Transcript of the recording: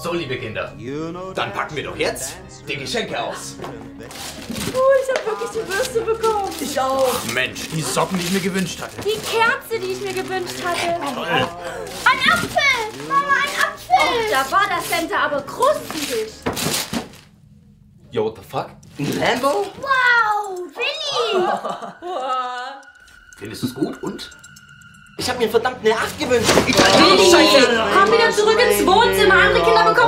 So, liebe Kinder, dann packen wir doch jetzt die Geschenke aus. Ich habe wirklich die Bürste bekommen. Ich auch. Mensch, die Socken, die ich mir gewünscht hatte. Die Kerze, die ich mir gewünscht hatte. Toll. Ein Apfel! Mama, ein Apfel! Da war das Center aber krustig. Yo, what the fuck? Ein Lambo? Wow, Willi! Findest du es gut und? Ich habe mir verdammt eine 8 gewünscht. Willi, komm wieder zurück ins Wohnzimmer. Andere Kinder bekommen